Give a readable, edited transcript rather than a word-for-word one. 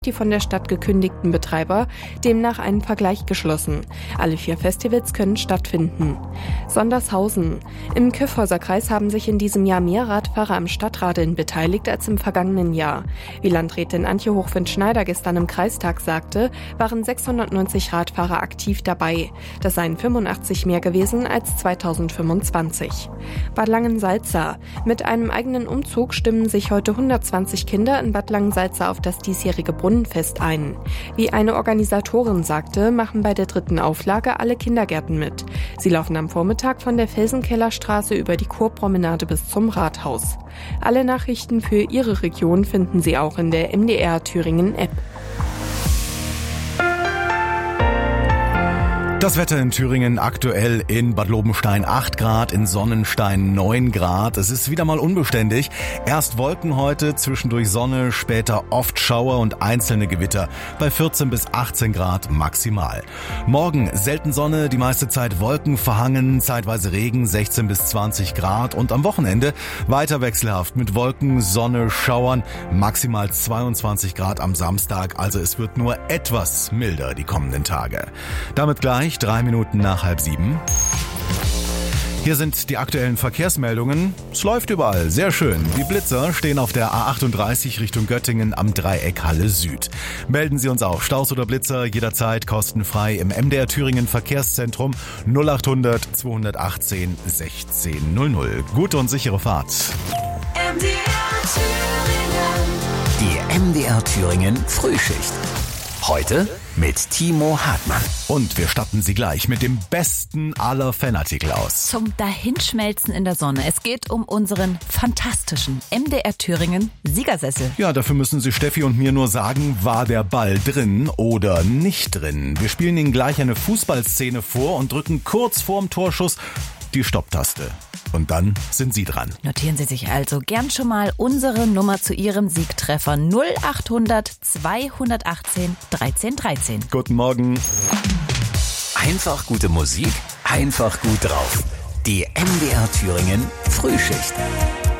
die von der Stadt gekündigten Betreiber demnach einen Vergleich geschlossen. Alle 4 Festivals können stattfinden. Sondershausen. Im Kyffhäuser-Kreis haben sich in diesem Jahr mehr Radfahrer am Stadtradeln beteiligt als im vergangenen Jahr. Wie Landrätin Antje Hochwind-Schneider gestern im Kreistag sagte, waren 690 Radfahrer aktiv dabei. Das seien 85 mehr gewesen als 2025. Bad Langensalza. Mit einem eigenen Umzug stimmen sich heute 120 Kinder in Bad Langensalza auf das diesjährige Brunnenfest ein. Wie eine Organisatorin sagte, machen bei der 3. Auflage alle Kindergärten mit. Sie laufen am Vormittag von der Felsenkellerstraße über die Kurpromenade bis zum Rathaus. Alle Nachrichten für Ihre Region finden Sie auch in der MDR Thüringen App. Das Wetter in Thüringen aktuell in Bad Lobenstein 8 Grad, in Sonnenstein 9 Grad. Es ist wieder mal unbeständig. Erst Wolken heute, zwischendurch Sonne, später oft Schauer und einzelne Gewitter bei 14 bis 18 Grad maximal. Morgen selten Sonne, die meiste Zeit Wolken verhangen, zeitweise Regen, 16 bis 20 Grad. Und am Wochenende weiter wechselhaft mit Wolken, Sonne, Schauern, maximal 22 Grad am Samstag. Also es wird nur etwas milder die kommenden Tage. Damit gleich 3 Minuten nach 6:30. Hier sind die aktuellen Verkehrsmeldungen. Es läuft überall, sehr schön. Die Blitzer stehen auf der A38 Richtung Göttingen am Dreieck Halle Süd. Melden Sie uns auch Staus oder Blitzer jederzeit kostenfrei im MDR Thüringen Verkehrszentrum 0800 218 1600. Gute und sichere Fahrt. Die MDR Thüringen Frühschicht. Heute mit Timo Hartmann. Und wir statten Sie gleich mit dem besten aller Fanartikel aus. Zum Dahinschmelzen in der Sonne. Es geht um unseren fantastischen MDR Thüringen Siegersessel. Ja, dafür müssen Sie Steffi und mir nur sagen, war der Ball drin oder nicht drin. Wir spielen Ihnen gleich eine Fußballszene vor und drücken kurz vorm Torschuss die Stopptaste. Und dann sind Sie dran. Notieren Sie sich also gern schon mal unsere Nummer zu Ihrem Siegtreffer 0800 218 1313. Guten Morgen. Einfach gute Musik, einfach gut drauf. Die MDR Thüringen Frühschicht.